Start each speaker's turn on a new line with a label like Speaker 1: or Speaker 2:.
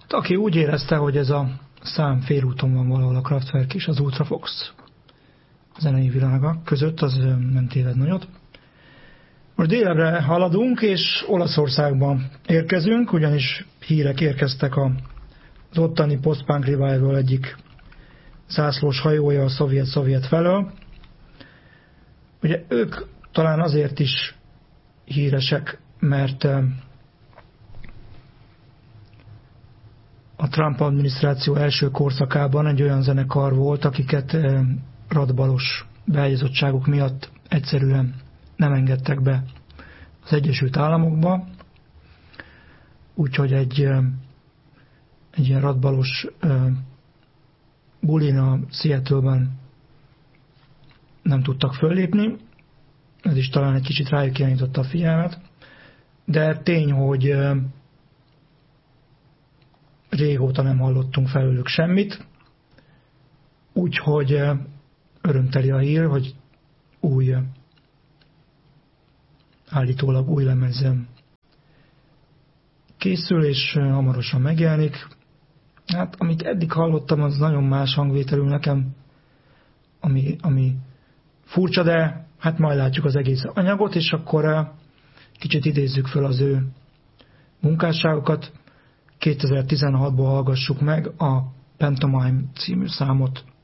Speaker 1: Aki úgy érezte, hogy ez a szám félúton van valahol a Kraftwerk és az Ultrafox zenei világa között, az nem téved nagyot. Most délebbre haladunk, és Olaszországba érkezünk, ugyanis hírek érkeztek az ottani post-punk revival egyik zászlós hajója a szovjet felől. Ugye ők talán azért is híresek, mert a Trump adminisztráció első korszakában egy olyan zenekar volt, akiket radbalos beágyazottságuk miatt egyszerűen nem engedtek be az Egyesült Államokba. Úgyhogy egy ilyen radbalos bulin a Seattle-ben nem tudtak föllépni. Ez is talán egy kicsit rájuk irányította a figyelmet. De tény, hogy régóta nem hallottunk felőlük semmit. Úgyhogy örömteli a hír, hogy állítólag új lemez készül, és hamarosan megjelenik. Hát, amit eddig hallottam, az nagyon más hangvételű nekem, ami furcsa, de hát majd látjuk az egész anyagot, és akkor kicsit idézzük föl az ő munkásságokat. 2016-ból hallgassuk meg a Pantomime című számot.